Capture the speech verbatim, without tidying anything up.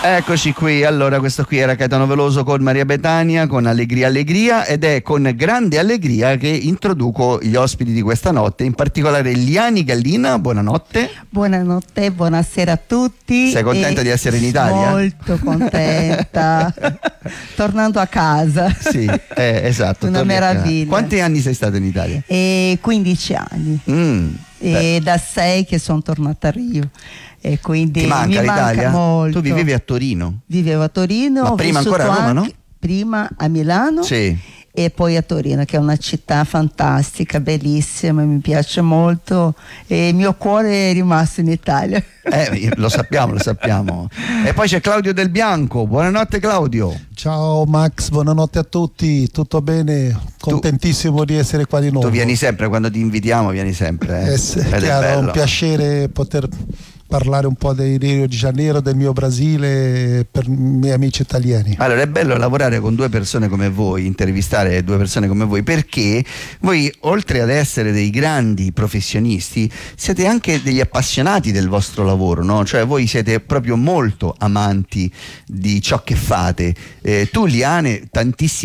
Eccoci qui, allora questo qui era Caetano Veloso con Maria Betania, con Allegria Allegria, ed è con grande allegria che introduco gli ospiti di questa notte, in particolare Liani Gallina. Buonanotte. Buonanotte, buonasera a tutti. Sei contenta di essere in Italia? Molto contenta. Tornando a casa. Sì, eh, esatto. Una meraviglia. Quanti anni sei stata in Italia? E quindici anni. Mm, e da sei che sono tornata a Rio. E quindi ti manca mi l'Italia? Manca molto. Tu vivevi a Torino? Vivevo a Torino. Ma prima ancora a Roma, no? Prima a Milano. Sì. E poi a Torino, che è una città fantastica, bellissima, mi piace molto, e il mio cuore è rimasto in Italia. Eh, lo sappiamo, lo sappiamo. E poi c'è Claudio Del Bianco. Buonanotte Claudio. Ciao Max, buonanotte a tutti, tutto bene? Contentissimo tu, di essere qua di nuovo. Tu vieni sempre, quando ti invitiamo vieni sempre. Eh? Eh sì, è chiaro, è un piacere poter parlare un po' di Rio de Janeiro, del mio Brasile, per i miei amici italiani. Allora è bello lavorare con due persone come voi, intervistare due persone come voi, perché voi, oltre ad essere dei grandi professionisti, siete anche degli appassionati del vostro lavoro, no? Cioè voi siete proprio molto amanti di ciò che fate. Eh, tu Liane, tantissimi